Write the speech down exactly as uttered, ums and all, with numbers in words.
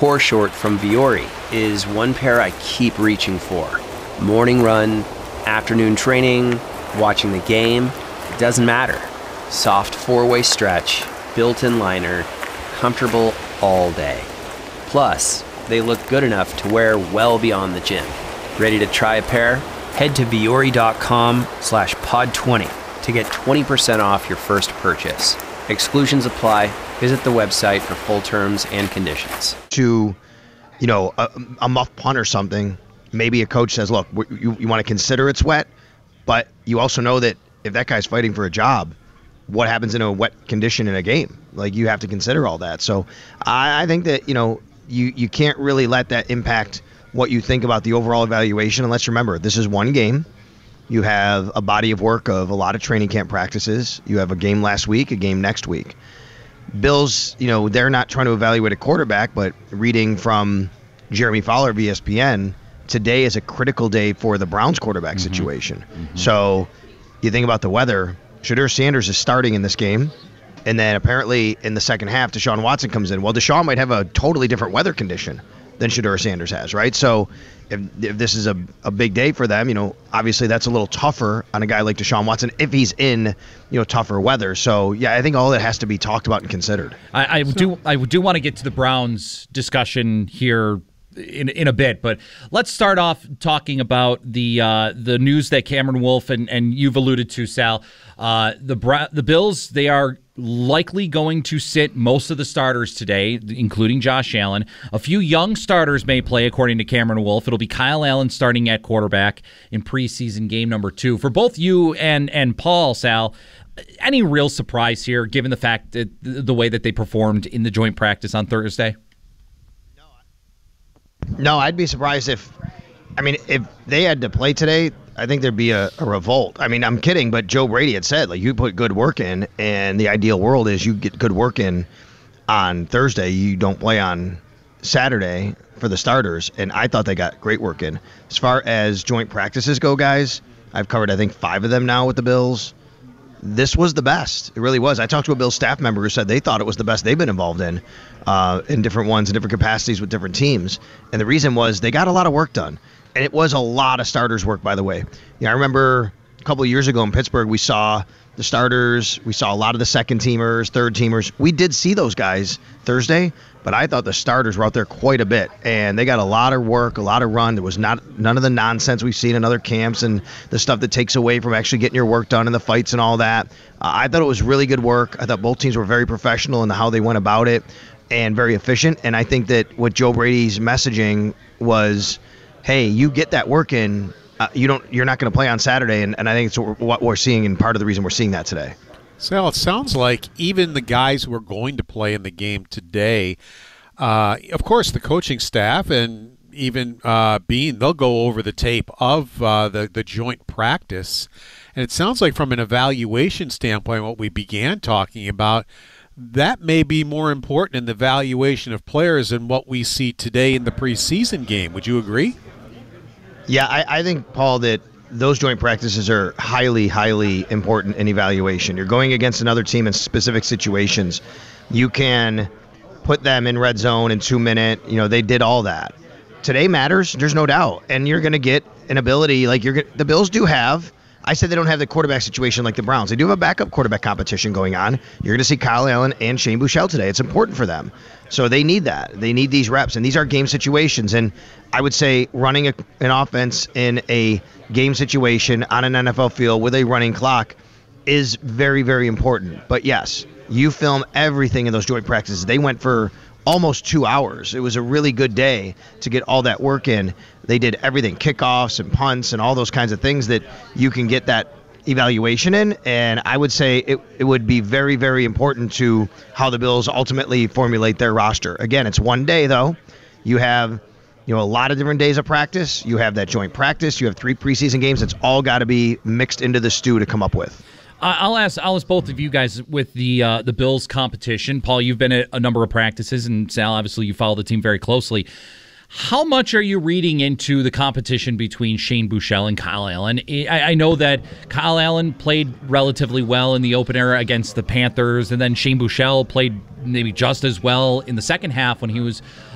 core short from Vuori is one pair I keep reaching for. Morning run, afternoon training, watching the game, it doesn't matter. Soft four-way stretch, built-in liner, comfortable all day. Plus, they look good enough to wear well beyond the gym. Ready to try a pair? Head to vuori.com slash pod 20 to get twenty percent off your first purchase. Exclusions apply. Visit the website for full terms and conditions. To, you know, a, a muff punt or something, maybe a coach says, look, you, you want to consider it's wet, but you also know that if that guy's fighting for a job, what happens in a wet condition in a game? Like, you have to consider all that. So I, I think that, you know, you, you can't really let that impact what you think about the overall evaluation. And let's remember, this is one game. You have a body of work of a lot of training camp practices. You have a game last week, a game next week. Bills, you know, they're not trying to evaluate a quarterback, but reading from Jeremy Fowler of E S P N, today is a critical day for the Browns quarterback mm-hmm. situation. Mm-hmm. So you think about the weather. Shedeur Sanders is starting in this game, and then apparently in the second half, Deshaun Watson comes in. Well, Deshaun might have a totally different weather condition than Shedeur Sanders has, right? So if, if this is a, a big day for them, you know, obviously that's a little tougher on a guy like Deshaun Watson if he's in, you know, tougher weather. So, yeah, I think all that has to be talked about and considered. I, I do I do want to get to the Browns discussion here in in a bit, but let's start off talking about the uh, the news that Cameron Wolfe and, and you've alluded to, Sal. Uh, the Bra- the Bills, they are likely going to sit most of the starters today, including Josh Allen. A few young starters may play, according to Cameron Wolfe. It'll be Kyle Allen starting at quarterback in preseason game number two. For both you and and Paul, Sal, any real surprise here, given the fact that the way that they performed in the joint practice on Thursday? No, I'd be surprised if, I mean, if they had to play today, I think there'd be a, a revolt. I mean, I'm kidding, but Joe Brady had said, like, you put good work in, and the ideal world is you get good work in on Thursday. You don't play on Saturday for the starters, and I thought they got great work in. As far as joint practices go, guys, I've covered, I think, five of them now with the Bills. This was the best. It really was. I talked to a Bills staff member who said they thought it was the best they've been involved in, uh, in different ones, in different capacities with different teams. And the reason was they got a lot of work done. And it was a lot of starters work, by the way. You know, I remember a couple of years ago in Pittsburgh, we saw the starters, we saw a lot of the second teamers, third teamers. We did see those guys Thursday, but I thought the starters were out there quite a bit, and they got a lot of work, a lot of run. There was not none of the nonsense we've seen in other camps and the stuff that takes away from actually getting your work done in the fights and all that. Uh, I thought it was really good work. I thought both teams were very professional in how they went about it and very efficient. And I think that what Joe Brady's messaging was, hey, you get that work in, uh, you don't, you're not going to play on Saturday, and, and I think it's what we're, what we're seeing, and part of the reason we're seeing that today. Sal, it sounds like even the guys who are going to play in the game today, uh, of course, the coaching staff and even uh, Bean, they'll go over the tape of uh, the, the joint practice. And it sounds like from an evaluation standpoint, what we began talking about, that may be more important in the valuation of players than what we see today in the preseason game. Would you agree? Yeah, I, I think, Paul, that those joint practices are highly, highly important in evaluation. You're going against another team in specific situations. You can put them in red zone in two minute. You know, they did all that. Today matters. There's no doubt. And you're going to get an ability like you're the Bills do have. I said they don't have the quarterback situation like the Browns. They do have a backup quarterback competition going on. You're going to see Kyle Allen and Shane Buechele today. It's important for them. So they need that. They need these reps, and these are game situations. And I would say running a, an offense in a game situation on an N F L field with a running clock is very, very important. But yes, you film everything in those joint practices. They went for almost two hours. It was a really good day to get all that work in. They did everything, kickoffs and punts and all those kinds of things that you can get that evaluation in. And I would say it, it would be very, very important to how the Bills ultimately formulate their roster. Again, it's one day, though. You have you know a lot of different days of practice. You have that joint practice. You have three preseason games. It's all got to be mixed into the stew to come up with. I'll ask I'll ask both of you guys with the uh, the Bills competition. Paul, you've been at a number of practices, and Sal, obviously you follow the team very closely. How much are you reading into the competition between Shane Buechele and Kyle Allen? I, I know that Kyle Allen played relatively well in the opener against the Panthers, and then Shane Buechele played maybe just as well in the second half when he was